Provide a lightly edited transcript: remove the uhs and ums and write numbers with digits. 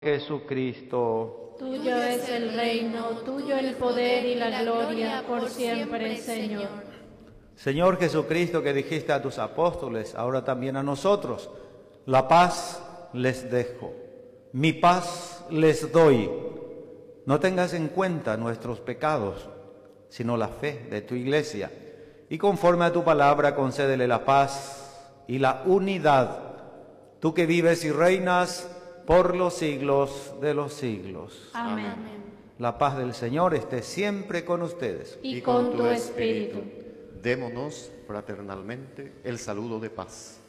Jesucristo. Tuyo es el reino, tuyo el poder y la gloria por siempre, Señor. Señor Jesucristo, que dijiste a tus apóstoles, ahora también a nosotros, la paz les dejo, mi paz les doy. No tengas en cuenta nuestros pecados, sino la fe de tu Iglesia. Y conforme a tu palabra, concédele la paz y la unidad, tú que vives y reinas por los siglos de los siglos. Amén. La paz del Señor esté siempre con ustedes. Y con tu espíritu. Démonos fraternalmente el saludo de paz.